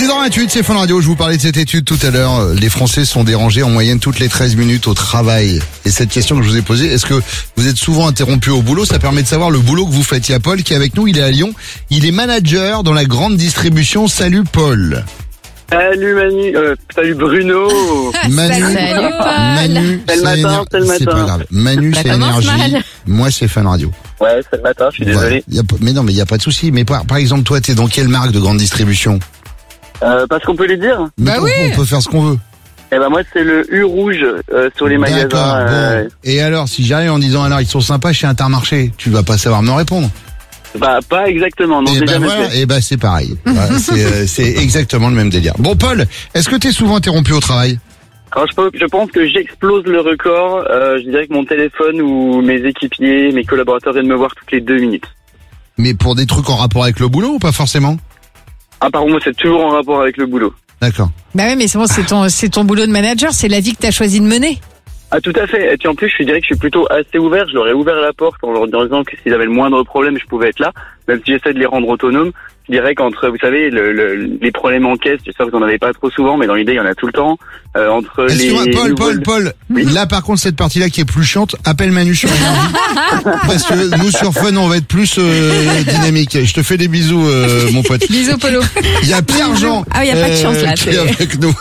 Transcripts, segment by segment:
6h28, c'est Fun Radio. Je vous parlais de cette étude tout à l'heure. Les Français sont dérangés en moyenne toutes les 13 minutes au travail. Et cette question que je vous ai posée, est-ce que vous êtes souvent interrompu au boulot? Ça permet de savoir le boulot que vous faites. Il y a Paul qui est avec nous, il est à Lyon. Il est manager dans la grande distribution. Salut Paul. Salut Manu, salut Bruno. Manu, Salut Paul. Manu, C'est le matin, c'est le c'est matin. pas grave. Manu, Ça c'est commence énergie. mal. Moi, c'est Fun Radio. Ouais, c'est le matin, je suis désolé. Ouais, mais non, mais il y a pas de souci. Mais par exemple, toi, t'es dans quelle marque de grande distribution? Parce qu'on peut les dire. Mais Bah oui. on peut faire ce qu'on veut. Eh ben moi c'est le U rouge sur les magasins. D'accord, bon. Et alors, si j'arrive en disant alors ils sont sympas chez Intermarché, tu vas pas savoir me répondre. Bah pas exactement, non, Et j'ai ben jamais voilà, fait. et ben c'est pareil. Voilà, c'est exactement le même délire. Bon Paul, est-ce que t'es souvent interrompu au travail? Alors je pense que j'explose le record. Je dirais que mon téléphone ou mes équipiers, mes collaborateurs viennent me voir toutes les 2 minutes. Mais pour des trucs en rapport avec le boulot ou pas forcément? Ah par contre moi c'est toujours en rapport avec le boulot. D'accord. Bah oui, mais c'est bon, c'est ton boulot de manager, c'est la vie que t'as choisi de mener. Ah tout à fait. Et puis en plus je dirais que je suis plutôt assez ouvert. Je leur ai ouvert la porte en leur disant que s'ils avaient le moindre problème je pouvais être là. Même si j'essaie de les rendre autonomes. Je dirais qu'entre, vous savez, les problèmes en caisse, j'espère que vous en avez pas trop souvent, mais dans l'idée il y en a tout le temps. Entre Excuse-moi, les Paul, Oui. là par contre cette partie-là qui est plus chiante, appelle Manu sur Énergie. Parce que nous sur Fun on va être plus dynamique. Je te fais des bisous mon pote. Bisous Polo. Il y a Pierre-Jean Ah, il y a pas de chance, là, qui est c'est- avec nous.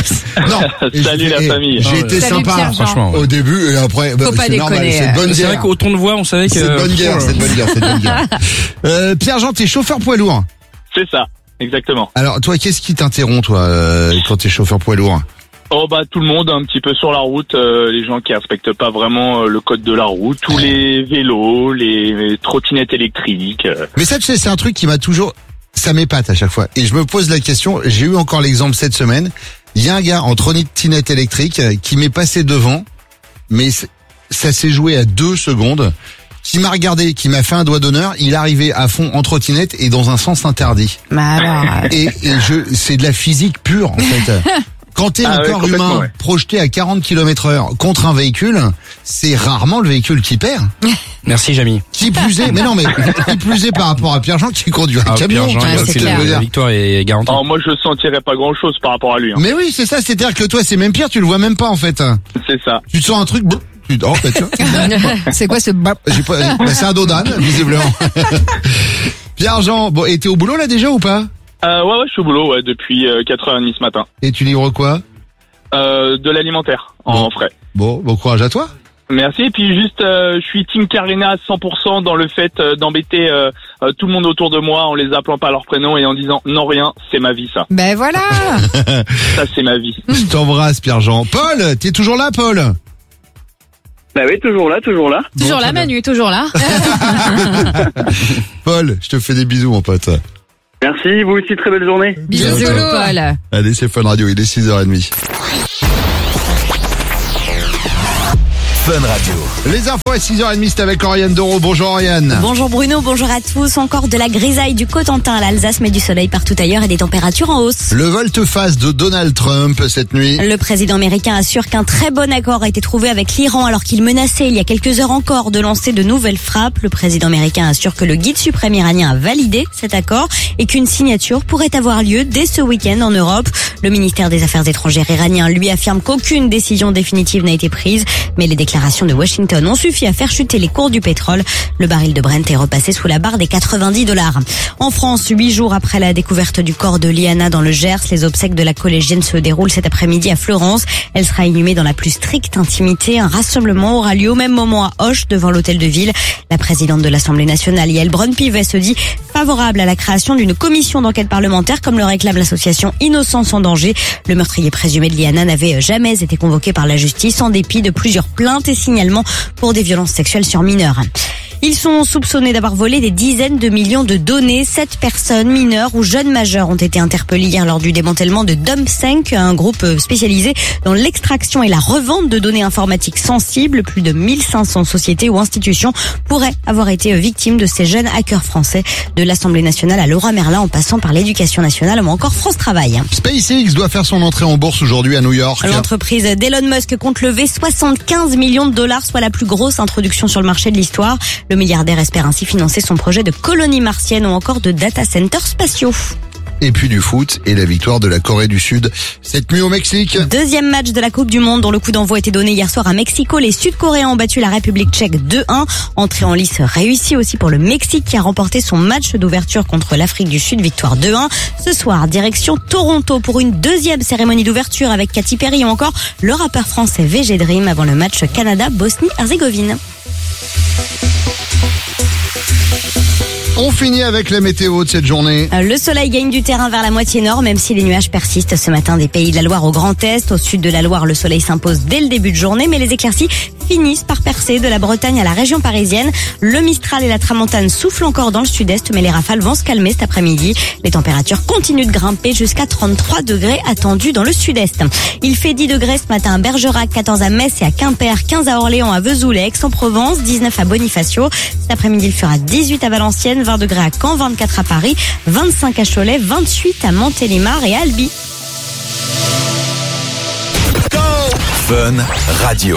Non, Salut la famille. J'ai été Salut, sympa Pierre-Jean. Franchement, ouais. au début et après Faut pas c'est normal, déconner, c'est de bonne C'est vrai guerre. qu'au ton de voix, on savait que... C'est de bonne guerre, c'est de bonne guerre, c'est de bonne guerre. Pierre-Jean, t'es chauffeur poids lourd. C'est ça, exactement. Alors toi, qu'est-ce qui t'interrompt toi quand t'es chauffeur poids lourd? Oh bah tout le monde un petit peu sur la route, les gens qui respectent pas vraiment le code de la route, tous les vélos, les trottinettes électriques. Mais ça, tu sais, c'est un truc qui m'a toujours... Ça m'épate à chaque fois. Et je me pose la question, j'ai eu encore l'exemple cette semaine, il y a un gars en trottinette électrique qui m'est passé devant, mais ça s'est joué à 2 secondes, qui m'a regardé, qui m'a fait un doigt d'honneur, il arrivait à fond en trottinette et dans un sens interdit. Bah alors. Et c'est de la physique pure en fait. Quand t'es un Ah ouais, corps complètement, humain ouais. projeté à 40 km/h contre un véhicule, c'est rarement le véhicule qui perd. Merci Jamy. Qui plus est, mais non, mais qui plus est par rapport à Pierre-Jean qui conduit un camion. Pierre-Jean, tu vois c'est ce que je clair. veux dire. victoire est garantie. Alors moi je sentirais pas grand chose par rapport à lui. Mais oui, c'est ça, c'est-à-dire que toi c'est même pire, tu le vois même pas en fait. C'est ça. Tu te sens un truc, tu oh bah tiens, C'est quoi ce bap? j'ai pas, bah, c'est un dos d'âne, visiblement. Pierre-Jean, bon, et t'es au boulot là déjà ou pas? Ouais, je suis au boulot depuis 4h30 ce matin. Et tu livres quoi? De l'alimentaire en Bon. frais. Bon courage à toi. Merci. Et puis juste, je suis Team Karina à 100% dans le fait d'embêter tout le monde autour de moi en les appelant par leur prénom et en disant non rien, c'est ma vie ça. Ben voilà. Ça c'est ma vie. Je t'embrasse Pierre-Jean. Paul, t'es toujours là Paul? Bah oui, toujours là. Toujours là, très bien. Manu, toujours là. Paul, je te fais des bisous mon pote. Merci, vous aussi très belle journée. Bisous Paul. Allez, c'est Fun Radio, il est 6h30. Fun Radio. Les infos à 6h30, c'est avec Oriane Doro. Bonjour Oriane. Bonjour Bruno, bonjour à tous. Encore de la grisaille du Cotentin à l'Alsace, mais du soleil partout ailleurs et des températures en hausse. Le volte-face de Donald Trump cette nuit. Le président américain assure qu'un très bon accord a été trouvé avec l'Iran alors qu'il menaçait il y a quelques heures encore de lancer de nouvelles frappes. Le président américain assure que le guide suprême iranien a validé cet accord et qu'une signature pourrait avoir lieu dès ce week-end en Europe. Le ministère des Affaires étrangères iranien lui affirme qu'aucune décision définitive n'a été prise, mais les déclarations de Washington ont suffi à faire chuter les cours du pétrole. Le baril de Brent est repassé sous la barre des $90. En France, 8 jours après la découverte du corps de Liana dans le Gers, les obsèques de la collégienne se déroulent cet après-midi à Fleurance. Elle sera inhumée dans la plus stricte intimité. Un rassemblement aura lieu au même moment à Auch, devant l'hôtel de ville. La présidente de l'Assemblée nationale, Yael Braun-Pivet, se dit favorable à la création d'une commission d'enquête parlementaire, comme le réclame l'association Innocence en danger. Le meurtrier présumé de Liana n'avait jamais été convoqué par la justice, en dépit de plusieurs plaintes et signalements pour des violences sexuelles sur mineurs. Ils sont soupçonnés d'avoir volé des dizaines de millions de données. 7 personnes, mineures ou jeunes majeurs, ont été interpellées hier lors du démantèlement de Dump5, un groupe spécialisé dans l'extraction et la revente de données informatiques sensibles. Plus de 1500 sociétés ou institutions pourraient avoir été victimes de ces jeunes hackers français, de l'Assemblée nationale à Leroy Merlin en passant par l'Éducation nationale ou encore France Travail. SpaceX doit faire son entrée en bourse aujourd'hui à New York. L'entreprise d'Elon Musk compte lever 75 millions de dollars, soit la plus grosse introduction sur le marché de l'histoire. Le milliardaire espère ainsi financer son projet de colonie martienne ou encore de data centers spatiaux. Et puis du foot et la victoire de la Corée du Sud cette nuit au Mexique. Deuxième match de la Coupe du Monde dont le coup d'envoi était donné hier soir à Mexico. Les Sud-Coréens ont battu la République tchèque 2-1. Entrée en lice réussie aussi pour le Mexique qui a remporté son match d'ouverture contre l'Afrique du Sud, victoire 2-1. Ce soir, direction Toronto pour une deuxième cérémonie d'ouverture avec Katy Perry ou encore le rappeur français VG Dream avant le match Canada-Bosnie-Herzégovine. On finit avec la météo de cette journée. Le soleil gagne du terrain vers la moitié nord, même si les nuages persistent ce matin des Pays de la Loire au Grand Est. Au sud de la Loire, le soleil s'impose dès le début de journée, mais les éclaircies finissent par percer de la Bretagne à la région parisienne. Le Mistral et la Tramontane soufflent encore dans le sud-est, mais les rafales vont se calmer cet après-midi. Les températures continuent de grimper jusqu'à 33 degrés attendus dans le sud-est. Il fait 10 degrés ce matin à Bergerac, 14 à Metz et à Quimper, 15 à Orléans, à Vesoul et Aix-en-Provence, 19 à Bonifacio. Cet après-midi, il fera 18 à Valenciennes, 20 degrés à Caen, 24 à Paris, 25 à Cholet, 28 à Montélimar et à Albi. Fun Radio.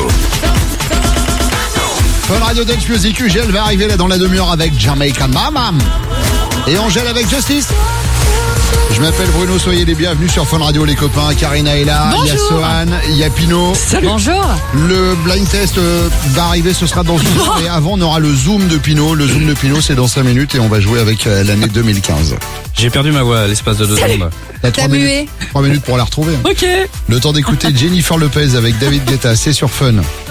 Fun Radio Dance Music, Ugel va arriver là dans la demi-heure avec Jamaican Mama. Et Angèle avec Justice. Je m'appelle Bruno, soyez les bienvenus sur Fun Radio les copains. Karina est là, il y a Sohan, il y a Pino. Salut. Bonjour. Le blind test va arriver, ce sera dans une heure. Et avant on aura le zoom de Pino. Le zoom de Pino c'est dans 5 minutes et on va jouer avec l'année 2015. J'ai perdu ma voix à l'espace de 2 secondes. T'as 3 minutes pour la retrouver. Ok. Le temps d'écouter Jennifer Lopez avec David Guetta, c'est sur Fun.